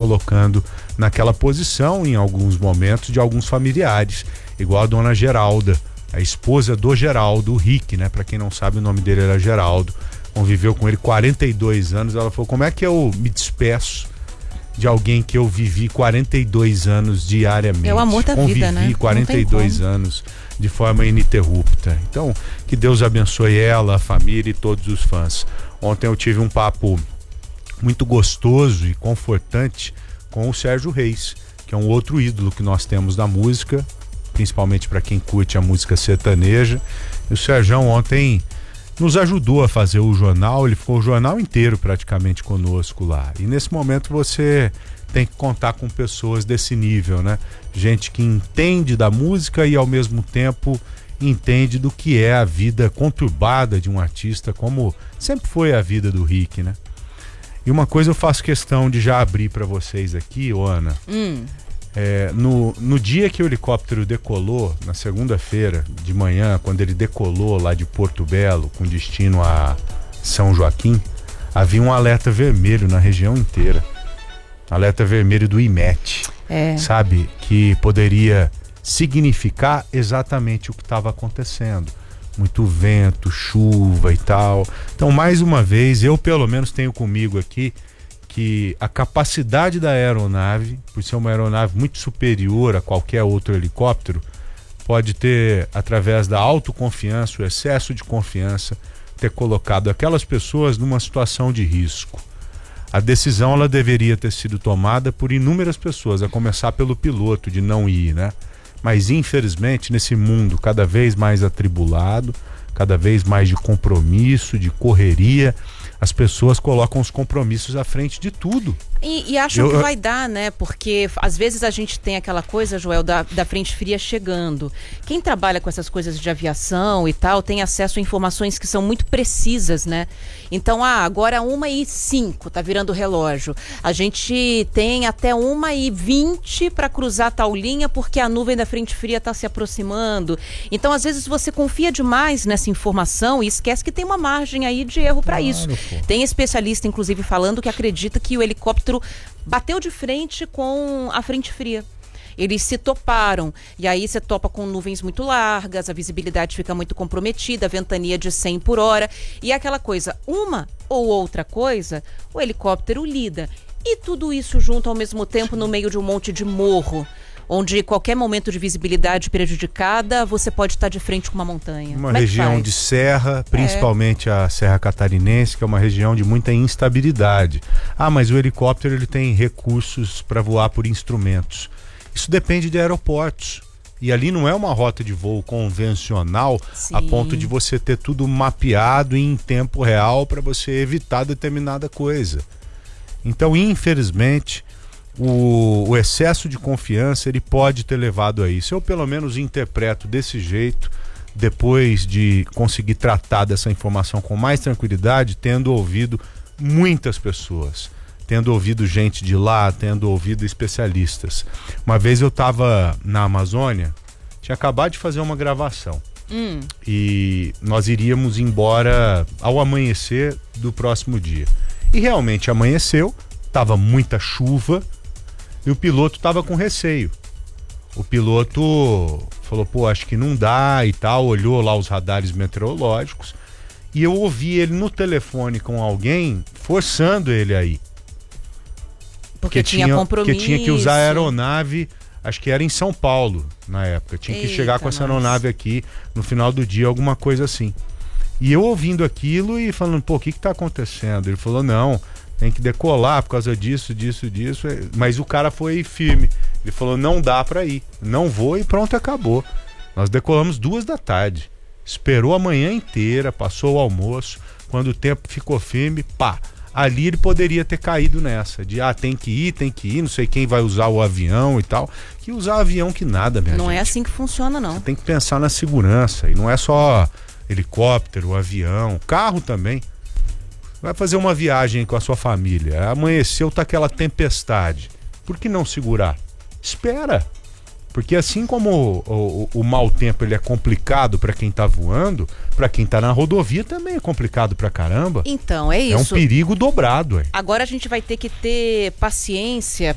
colocando naquela posição, em alguns momentos, de alguns familiares, igual a dona Geralda, a esposa do Geraldo, o Rick, né? Para quem não sabe, o nome dele era Geraldo. Conviveu com ele 42 anos. Ela falou: como é que eu me despeço de alguém que eu vivi 42 anos diariamente? É o amor da vida, né? Convivi 42 anos de forma ininterrupta. Então, que Deus abençoe ela, a família e todos os fãs. Ontem eu tive um papo muito gostoso e confortante com o Sérgio Reis, que é um outro ídolo que nós temos na música, principalmente para quem curte a música sertaneja. E o Sérgio ontem nos ajudou a fazer o jornal, ele ficou o jornal inteiro praticamente conosco lá. E nesse momento você tem que contar com pessoas desse nível, né? Gente que entende da música e ao mesmo tempo entende do que é a vida conturbada de um artista, como sempre foi a vida do Rick, né? E uma coisa eu faço questão de já abrir para vocês aqui, Ana. No dia que o helicóptero decolou, na segunda-feira de manhã, quando ele decolou lá de Porto Belo com destino a São Joaquim, havia um alerta vermelho na região inteira. Alerta vermelho do IMET, sabe? Que poderia significar exatamente o que estava acontecendo. Muito vento, chuva e tal. Então, mais uma vez, eu pelo menos tenho comigo aqui que a capacidade da aeronave, por ser uma aeronave muito superior a qualquer outro helicóptero, pode ter, através da autoconfiança, o excesso de confiança, ter colocado aquelas pessoas numa situação de risco. A decisão ela deveria ter sido tomada por inúmeras pessoas, a começar pelo piloto de não ir, né? Mas infelizmente nesse mundo cada vez mais atribulado, cada vez mais de compromisso, de correria, as pessoas colocam os compromissos à frente de tudo. E acham que vai dar, né? Porque às vezes a gente tem aquela coisa, Joel, da frente fria chegando. Quem trabalha com essas coisas de aviação e tal, tem acesso a informações que são muito precisas, né? Então, agora 1h05, tá virando relógio. A gente tem até 1h20 para cruzar tal linha, porque a nuvem da frente fria tá se aproximando. Então, às vezes você confia demais nessa informação e esquece que tem uma margem aí de erro para isso. Tem especialista, inclusive, falando que acredita que o helicóptero bateu de frente com a frente fria. Eles se toparam, e aí você topa com nuvens muito largas, a visibilidade fica muito comprometida, a ventania de 100 por hora, e aquela coisa, uma ou outra coisa, o helicóptero lida. E tudo isso junto ao mesmo tempo no meio de um monte de morro, onde qualquer momento de visibilidade prejudicada, você pode estar de frente com uma montanha. Uma região de serra, principalmente a Serra Catarinense, que é uma região de muita instabilidade. Mas o helicóptero ele tem recursos para voar por instrumentos. Isso depende de aeroportos. E ali não é uma rota de voo convencional, a ponto de você ter tudo mapeado em tempo real para você evitar determinada coisa. Então, infelizmente, o excesso de confiança ele pode ter levado a isso. Eu pelo menos interpreto desse jeito, depois de conseguir tratar dessa informação com mais tranquilidade, tendo ouvido muitas pessoas, tendo ouvido gente de lá, tendo ouvido especialistas. Uma vez eu estava na Amazônia, tinha acabado de fazer uma gravação e nós iríamos embora ao amanhecer do próximo dia. E realmente amanheceu, estava muita chuva, e o piloto estava com receio. O piloto falou, acho que não dá e tal, olhou lá os radares meteorológicos e eu ouvi ele no telefone com alguém forçando ele aí. Porque tinha compromisso. Porque tinha que usar a aeronave, acho que era em São Paulo na época, tinha que chegar com essa aeronave aqui no final do dia, alguma coisa assim. E eu ouvindo aquilo e falando, o que tá acontecendo? Ele falou, não, tem que decolar por causa disso. Mas o cara foi firme. Ele falou, não dá pra ir. Não vou e pronto, acabou. Nós decolamos 2h. Esperou a manhã inteira, passou o almoço. Quando o tempo ficou firme, ali ele poderia ter caído nessa. De, tem que ir, não sei quem vai usar o avião e tal. Que usar avião que nada, minha gente. Não é assim que funciona, não. Você tem que pensar na segurança. E não é só helicóptero, avião, carro também. Vai fazer uma viagem com a sua família, amanheceu, tá aquela tempestade. Por que não segurar? Espera. Porque assim como o mau tempo ele é complicado para quem tá voando, para quem tá na rodovia também é complicado pra caramba. Então, é isso. É um perigo dobrado. Agora a gente vai ter que ter paciência